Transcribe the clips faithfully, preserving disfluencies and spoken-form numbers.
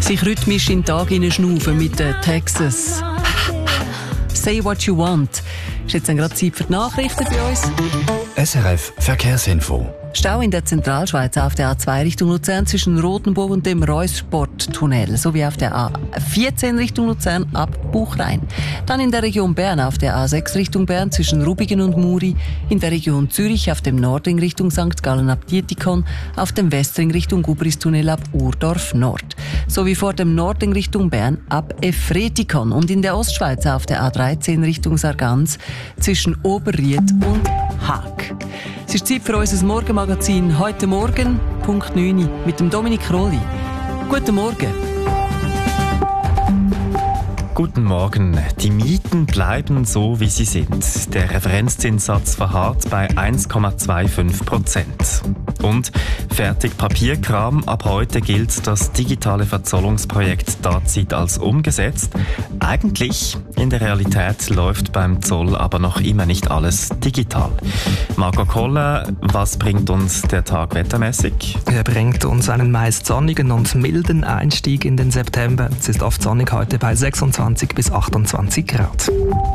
Sich rhythmisch in den Tag hineinschnaufen mit den Texas. Say what you want. Ist jetzt gerade Zeit für die Nachrichten bei uns? S R F Verkehrsinfo. Stau in der Zentralschweiz auf der A zwei Richtung Luzern zwischen Rotenburg und dem Reussporttunnel, sowie auf der A vierzehn Richtung Luzern ab Buchrein. Dann in der Region Bern auf der A sechs Richtung Bern zwischen Rubigen und Muri, in der Region Zürich auf dem Nordring Richtung Sankt Gallen ab Dietikon, auf dem Westring Richtung Gubristunnel ab Urdorf Nord, sowie vor dem Nordring Richtung Bern ab Efretikon und in der Ostschweiz auf der A dreizehn Richtung Sargans zwischen Oberried und Haag. Es ist Zeit für unser Morgenmagazin heute Morgen, Punkt neun, mit dem Dominik Rolli. Guten Morgen. Guten Morgen. Die Mieten bleiben so, wie sie sind. Der Referenzzinssatz verharrt bei eins Komma fünfundzwanzig Prozent. Und fertig Papierkram. Ab heute gilt das digitale Verzollungsprojekt Dazit als umgesetzt. Eigentlich, in der Realität läuft beim Zoll aber noch immer nicht alles digital. Marco Koller, was bringt uns der Tag wettermäßig? Er bringt uns einen meist sonnigen und milden Einstieg in den September. Es ist oft sonnig heute bei sechsundzwanzig bis achtundzwanzig Grad.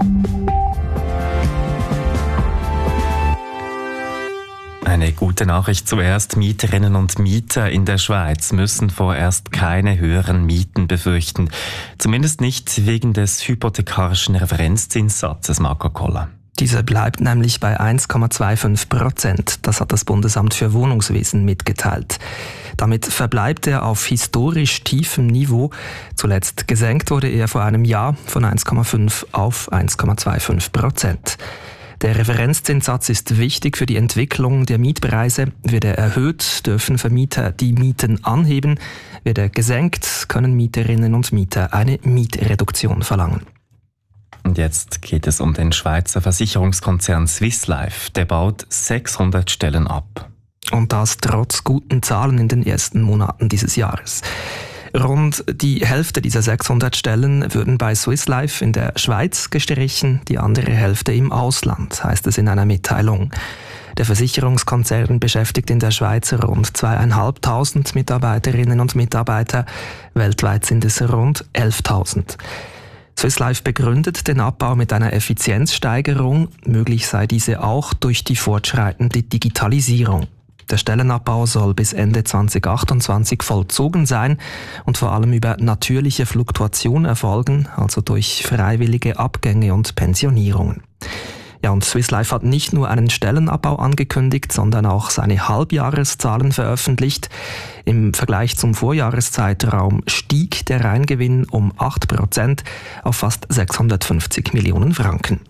Eine gute Nachricht zuerst. Mieterinnen und Mieter in der Schweiz müssen vorerst keine höheren Mieten befürchten. Zumindest nicht wegen des hypothekarischen Referenzzinssatzes, Marco Koller. Dieser bleibt nämlich bei eins Komma fünfundzwanzig Prozent. Das hat das Bundesamt für Wohnungswesen mitgeteilt. Damit verbleibt er auf historisch tiefem Niveau. Zuletzt gesenkt wurde er vor einem Jahr von eins Komma fünf auf eins Komma fünfundzwanzig Prozent. Der Referenzzinssatz ist wichtig für die Entwicklung der Mietpreise. Wird er erhöht, dürfen Vermieter die Mieten anheben. Wird er gesenkt, können Mieterinnen und Mieter eine Mietreduktion verlangen. Und jetzt geht es um den Schweizer Versicherungskonzern Swiss Life. Der baut sechshundert Stellen ab. Und das trotz guten Zahlen in den ersten Monaten dieses Jahres. Rund die Hälfte dieser sechshundert Stellen würden bei Swiss Life in der Schweiz gestrichen, die andere Hälfte im Ausland, heißt es in einer Mitteilung. Der Versicherungskonzern beschäftigt in der Schweiz rund zweitausendfünfhundert Mitarbeiterinnen und Mitarbeiter. Weltweit sind es rund elftausend. Swiss Life begründet den Abbau mit einer Effizienzsteigerung. Möglich sei diese auch durch die fortschreitende Digitalisierung. Der Stellenabbau soll bis Ende zwanzig achtundzwanzig vollzogen sein und vor allem über natürliche Fluktuation erfolgen, also durch freiwillige Abgänge und Pensionierungen. Ja, und Swiss Life hat nicht nur einen Stellenabbau angekündigt, sondern auch seine Halbjahreszahlen veröffentlicht. Im Vergleich zum Vorjahreszeitraum stieg der Reingewinn um acht Prozent auf fast sechshundertfünfzig Millionen Franken.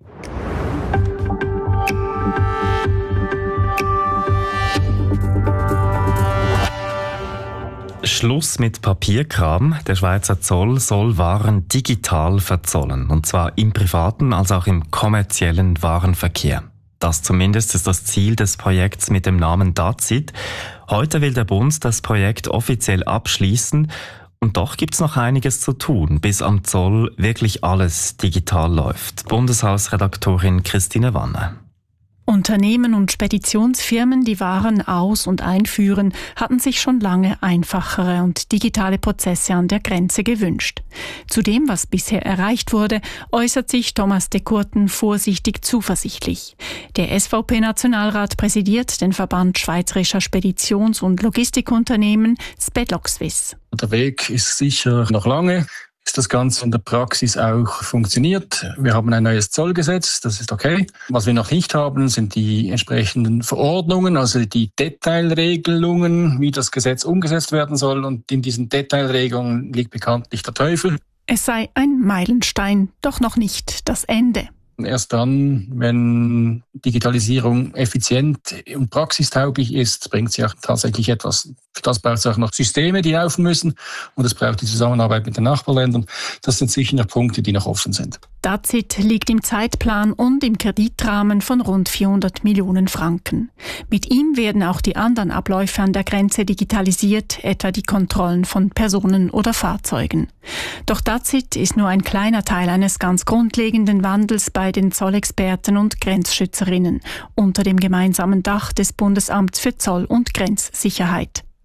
Schluss mit Papierkram. Der Schweizer Zoll soll Waren digital verzollen. Und zwar im privaten als auch im kommerziellen Warenverkehr. Das zumindest ist das Ziel des Projekts mit dem Namen Dazit. Heute will der Bund das Projekt offiziell abschließen. Und doch gibt's noch einiges zu tun, bis am Zoll wirklich alles digital läuft. Bundeshausredaktorin Christine Wanne. Unternehmen und Speditionsfirmen, die Waren aus- und einführen, hatten sich schon lange einfachere und digitale Prozesse an der Grenze gewünscht. Zu dem, was bisher erreicht wurde, äußert sich Thomas de Kurten vorsichtig zuversichtlich. Der S V P-Nationalrat präsidiert den Verband Schweizerischer Speditions- und Logistikunternehmen Spedlogswiss. Der Weg ist sicher noch lange. Ist das Ganze in der Praxis auch funktioniert. Wir haben ein neues Zollgesetz, das ist okay. Was wir noch nicht haben, sind die entsprechenden Verordnungen, also die Detailregelungen, wie das Gesetz umgesetzt werden soll. Und in diesen Detailregelungen liegt bekanntlich der Teufel. Es sei ein Meilenstein, doch noch nicht das Ende. Erst dann, wenn Digitalisierung effizient und praxistauglich ist, bringt sie auch tatsächlich etwas. Für das braucht es auch noch Systeme, die laufen müssen. Und es braucht die Zusammenarbeit mit den Nachbarländern. Das sind sicher noch Punkte, die noch offen sind. Dazit liegt im Zeitplan und im Kreditrahmen von rund vierhundert Millionen Franken. Mit ihm werden auch die anderen Abläufe an der Grenze digitalisiert, etwa die Kontrollen von Personen oder Fahrzeugen. Doch Dazit ist nur ein kleiner Teil eines ganz grundlegenden Wandels bei den Zollexperten und Grenzschützerinnen unter dem gemeinsamen Dach des Bundesamts für Zoll- und Grenzsicherheit.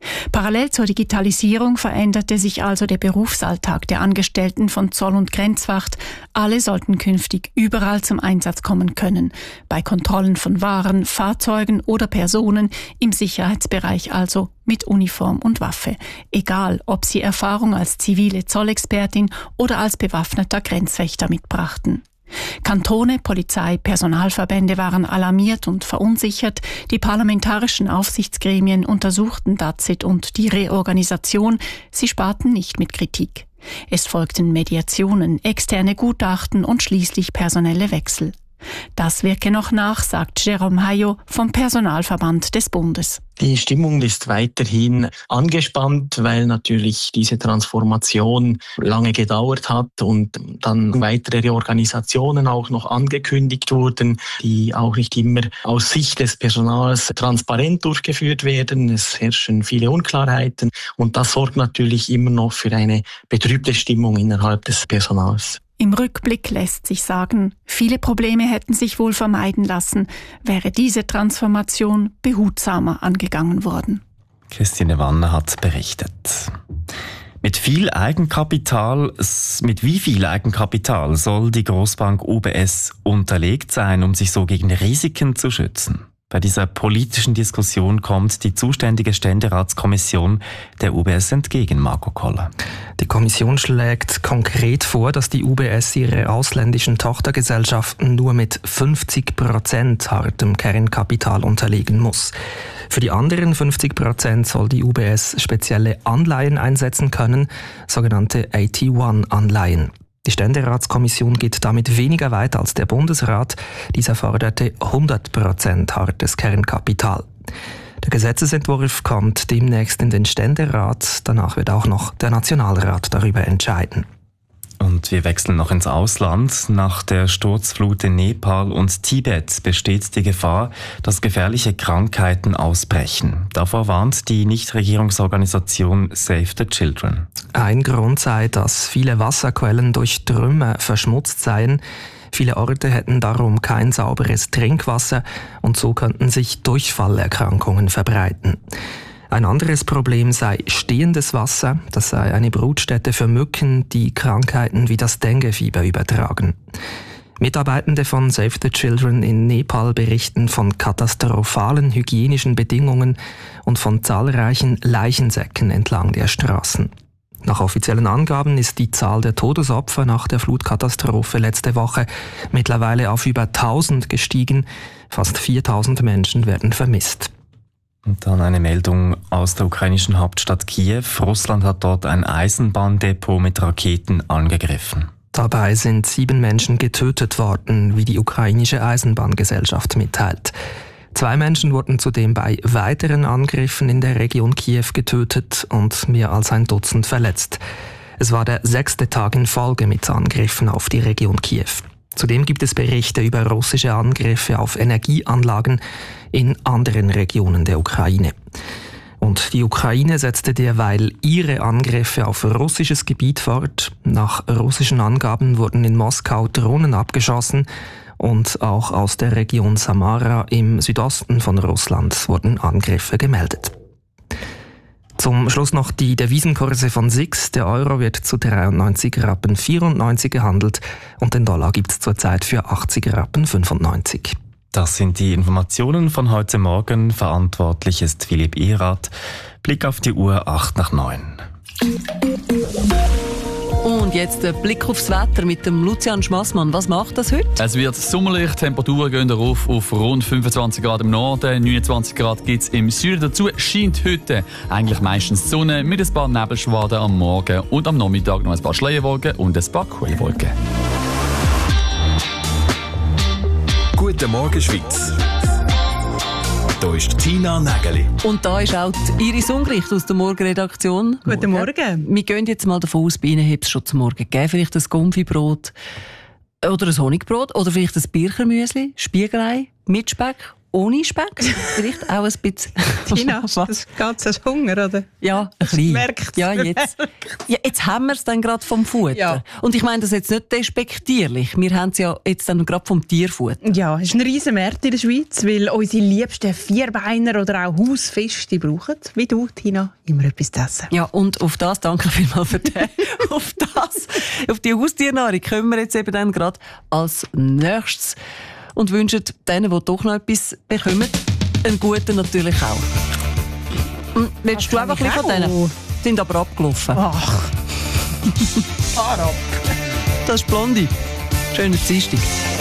Parallel zur Digitalisierung veränderte sich also der Berufsalltag der Angestellten von Zoll- und Grenzwacht. Alle sollten künftig überall zum Einsatz kommen können. Bei Kontrollen von Waren, Fahrzeugen oder Personen, im Sicherheitsbereich also mit Uniform und Waffe. Egal, ob sie Erfahrung als zivile Zollexpertin oder als bewaffneter Grenzwächter mitbrachten. Kantone, Polizei, Personalverbände waren alarmiert und verunsichert. Die parlamentarischen Aufsichtsgremien untersuchten D A Z I D und die Reorganisation. Sie sparten nicht mit Kritik. Es folgten Mediationen, externe Gutachten und schließlich personelle Wechsel. Das wirke noch nach, sagt Jérôme Hayot vom Personalverband des Bundes. Die Stimmung ist weiterhin angespannt, weil natürlich diese Transformation lange gedauert hat und dann weitere Reorganisationen auch noch angekündigt wurden, die auch nicht immer aus Sicht des Personals transparent durchgeführt werden. Es herrschen viele Unklarheiten und das sorgt natürlich immer noch für eine betrübte Stimmung innerhalb des Personals. Im Rückblick lässt sich sagen, viele Probleme hätten sich wohl vermeiden lassen, wäre diese Transformation behutsamer angegangen worden. Christine Wanner hat berichtet. Mit viel Eigenkapital, mit wie viel Eigenkapital soll die Großbank U B S unterlegt sein, um sich so gegen Risiken zu schützen? Bei dieser politischen Diskussion kommt die zuständige Ständeratskommission der U B S entgegen, Marco Koller. Die Kommission schlägt konkret vor, dass die U B S ihre ausländischen Tochtergesellschaften nur mit fünfzig Prozent hartem Kernkapital unterlegen muss. Für die anderen fünfzig Prozent soll die U B S spezielle Anleihen einsetzen können, sogenannte A T eins Anleihen. Die Ständeratskommission geht damit weniger weit als der Bundesrat. Dieser forderte hundert Prozent hartes Kernkapital. Der Gesetzesentwurf kommt demnächst in den Ständerat. Danach wird auch noch der Nationalrat darüber entscheiden. Und wir wechseln noch ins Ausland. Nach der Sturzflut in Nepal und Tibet besteht die Gefahr, dass gefährliche Krankheiten ausbrechen. Davor warnt die Nichtregierungsorganisation Save the Children. Ein Grund sei, dass viele Wasserquellen durch Trümmer verschmutzt seien. Viele Orte hätten darum kein sauberes Trinkwasser und so könnten sich Durchfallerkrankungen verbreiten. Ein anderes Problem sei stehendes Wasser. Das sei eine Brutstätte für Mücken, die Krankheiten wie das Denguefieber übertragen. Mitarbeitende von Save the Children in Nepal berichten von katastrophalen hygienischen Bedingungen und von zahlreichen Leichensäcken entlang der Straßen. Nach offiziellen Angaben ist die Zahl der Todesopfer nach der Flutkatastrophe letzte Woche mittlerweile auf über tausend gestiegen. Fast viertausend Menschen werden vermisst. Und dann eine Meldung aus der ukrainischen Hauptstadt Kiew. Russland hat dort ein Eisenbahndepot mit Raketen angegriffen. Dabei sind sieben Menschen getötet worden, wie die ukrainische Eisenbahngesellschaft mitteilt. Zwei Menschen wurden zudem bei weiteren Angriffen in der Region Kiew getötet und mehr als ein Dutzend verletzt. Es war der sechste Tag in Folge mit Angriffen auf die Region Kiew. Zudem gibt es Berichte über russische Angriffe auf Energieanlagen in anderen Regionen der Ukraine. Und die Ukraine setzte derweil ihre Angriffe auf russisches Gebiet fort. Nach russischen Angaben wurden in Moskau Drohnen abgeschossen und auch aus der Region Samara im Südosten von Russland wurden Angriffe gemeldet. Zum Schluss noch die Devisenkurse von S I X. Der Euro wird zu dreiundneunzig Rappen vierundneunzig gehandelt und den Dollar gibt es zurzeit für achtzig Rappen fünfundneunzig. Das sind die Informationen von heute Morgen. Verantwortlich ist Philipp Erath. Blick auf die Uhr, acht nach neun. Und jetzt der Blick aufs Wetter mit dem Lucian Schmassmann. Was macht das heute? Es wird sommerlich, Temperaturen gehen darauf auf rund fünfundzwanzig Grad im Norden, neunundzwanzig Grad gibt es im Süden. Dazu scheint heute eigentlich meistens die Sonne mit ein paar Nebelschwaden am Morgen und am Nachmittag noch ein paar Schleierwolken und ein paar Kugelwolken. Guten Morgen, Schweiz. Hier ist Tina Nägeli. Und da ist auch die Iris Ungericht aus der Morgenredaktion. Guten Morgen. Wir gehen jetzt mal davon aus, bei Ihnen hat es schon zum Morgen gegeben. Vielleicht ein Gumpfi-Brot oder ein Honigbrot oder vielleicht ein Birchermüsli, Spiegelei mit Speck ohne Speck. Vielleicht auch ein bisschen. Tina, das geht als Hunger, oder? Ja, ein bisschen. Merkt ja, jetzt, ja, jetzt haben wir es dann gerade vom Futter. Ja. Und ich meine das jetzt nicht despektierlich. Wir haben es ja jetzt dann gerade vom Tierfutter. Ja, es ist ein riesen Markt in der Schweiz, weil unsere liebsten Vierbeiner oder auch Hausfische, die brauchen, wie du, Tina, immer etwas zu essen. Ja, und auf das, danke vielmals für den, auf das, auf die Haustiernahrung kommen wir jetzt eben dann gerade als nächstes und wünschen denen, die doch noch etwas bekommen, einen guten natürlich auch. Hm, willst du einfach ein bisschen von denen? Sind aber abgelaufen. Ach. Fahr ab. Das ist Blondie. Schönen Dienstag.